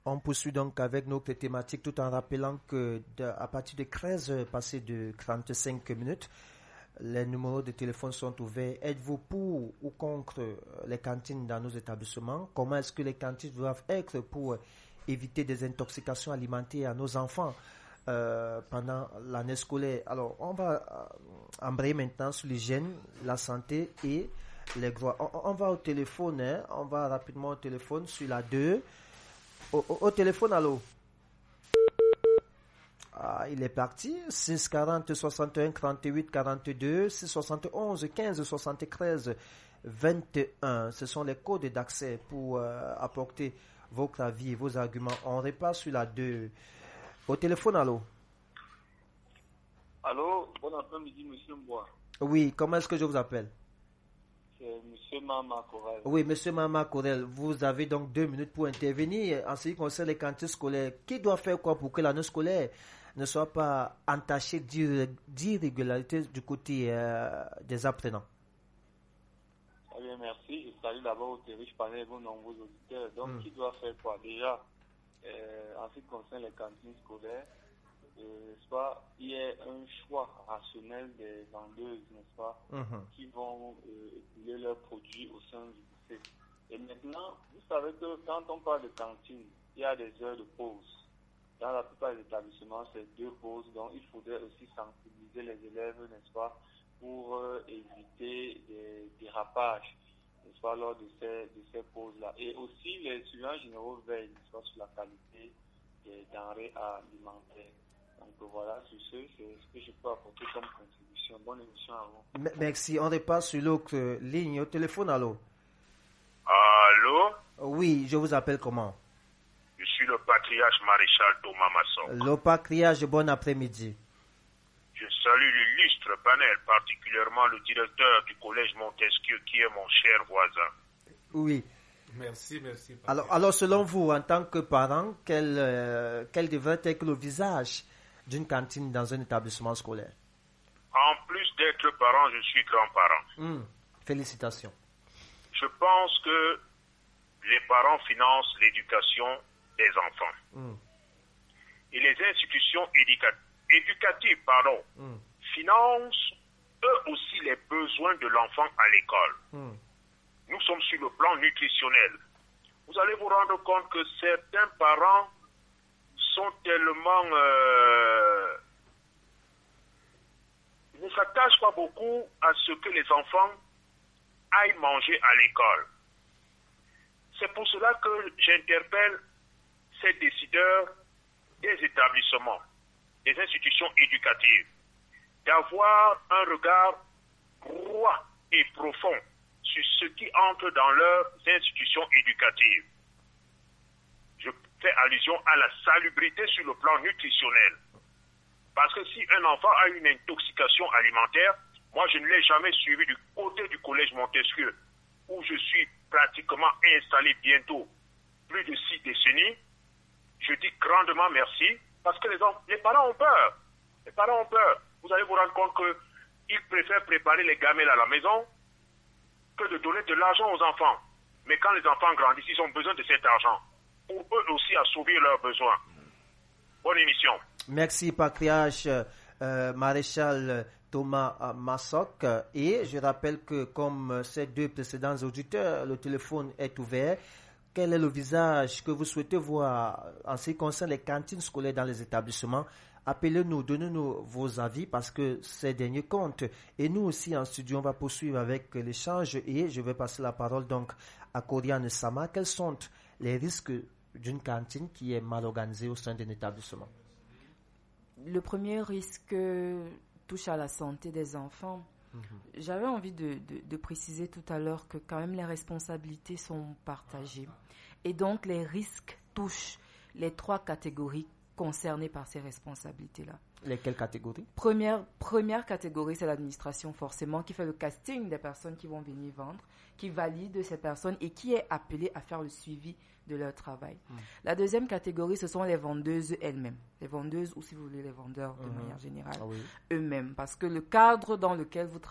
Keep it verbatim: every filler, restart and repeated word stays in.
On poursuit donc avec notre thématique tout en rappelant que de, à partir de treize heures passées de trente-cinq minutes, les numéros de téléphone sont ouverts. Êtes-vous pour ou contre les cantines dans nos établissements? Comment est-ce que les cantines doivent être pour éviter des intoxications alimentaires à nos enfants euh, pendant l'année scolaire? Alors, on va embrayer maintenant sur l'hygiène, la santé et les droits. On, on va au téléphone, hein? On va rapidement au téléphone sur la deux. Au, au, au téléphone, allô? Ah, il est parti. six quarante, soixante et un, trente-huit, quarante-deux, six soixante et onze, quinze, soixante-treize, vingt et un. Ce sont les codes d'accès pour euh, apporter votre avis et vos arguments. On repart sur la deux. Au téléphone, allô? Allô, bon après-midi, monsieur Mbois. Oui, comment est-ce que je vous appelle? C'est monsieur Mama Corel. Oui, monsieur Mama Corel, vous avez donc deux minutes pour intervenir en ce qui concerne les cantines scolaires. Qui doit faire quoi pour que l'année scolaire ne soit pas entachée d'irrégularités du côté euh, des apprenants? Très bien, merci. Je salue d'abord au riche panel et vos nombreux auditeurs. Donc, mm. qui doit faire quoi? Déjà, euh, en ce qui concerne les cantines scolaires, euh, soit il y a un choix rationnel des vendeuses, n'est-ce pas, mm-hmm. qui vont euh, écouler leurs produits au sein du lycée. Et maintenant, vous savez que quand on parle de cantine, il y a des heures de pause. Dans la plupart des établissements, c'est deux pauses, donc il faudrait aussi sensibiliser les élèves, n'est-ce pas, pour euh, éviter des dérapages, n'est-ce pas, lors de ces, de ces pauses-là. Et aussi, les surveillants généraux veillent, n'est-ce pas, sur la qualité des denrées alimentaires. Donc voilà, sur ce, c'est ce que je peux apporter comme contribution. Bonne émission à vous. Merci. On repart sur l'autre ligne. Au téléphone, allô? Allô? Oui, je vous appelle comment? Je suis le patriarche maréchal Thomas Masson. Le patriarche, bon après-midi. Je salue l'illustre panel, particulièrement le directeur du collège Montesquieu, qui est mon cher voisin. Oui. Merci, merci. Alors, alors, selon vous, en tant que parent, quel, euh, quel devrait être le visage d'une cantine dans un établissement scolaire? En plus d'être parent, je suis grand-parent. Mmh. Félicitations. Je pense que les parents financent l'éducation des enfants. Mmh. Et les institutions éduca- éducatives pardon, mmh. financent eux aussi les besoins de l'enfant à l'école. Mmh. Nous sommes sur le plan nutritionnel. Vous allez vous rendre compte que certains parents sont tellement... Euh, ne s'attachent pas beaucoup à ce que les enfants aillent manger à l'école. C'est pour cela que j'interpelle ces décideurs des établissements, des institutions éducatives, d'avoir un regard droit et profond sur ce qui entre dans leurs institutions éducatives. Je fais allusion à la salubrité sur le plan nutritionnel. Parce que si un enfant a une intoxication alimentaire, moi je ne l'ai jamais suivi du côté du collège Montesquieu, où je suis pratiquement installé bientôt plus de six décennies. Je dis grandement merci, parce que les, enfants, les parents ont peur. Les parents ont peur. Vous allez vous rendre compte qu'ils préfèrent préparer les gamelles à la maison que de donner de l'argent aux enfants. Mais quand les enfants grandissent, ils ont besoin de cet argent pour eux aussi assouvir leurs besoins. Bonne émission. Merci, patriarche euh, maréchal Thomas Massoc. Et je rappelle que comme ces deux précédents auditeurs, le téléphone est ouvert. Quel est le visage que vous souhaitez voir en ce qui concerne les cantines scolaires dans les établissements? Appelez-nous, donnez-nous vos avis parce que ces derniers comptent. Et nous aussi en studio, on va poursuivre avec l'échange et je vais passer la parole donc à Koriane Sama. Quels sont les risques d'une cantine qui est mal organisée au sein d'un établissement? Le premier risque touche à la santé des enfants. Mmh. J'avais envie de, de, de préciser tout à l'heure que quand même les responsabilités sont partagées. Et donc les risques touchent les trois catégories concernées par ces responsabilités-là. Lesquelles catégories? Première, première catégorie, c'est l'administration forcément, qui fait le casting des personnes qui vont venir vendre, qui valide ces personnes et qui est appelée à faire le suivi de leur travail. Mmh. La deuxième catégorie, ce sont les vendeuses elles-mêmes. Les vendeuses ou si vous voulez les vendeurs de mmh. manière générale, ah oui. eux-mêmes. Parce que le cadre dans lequel vous travaillez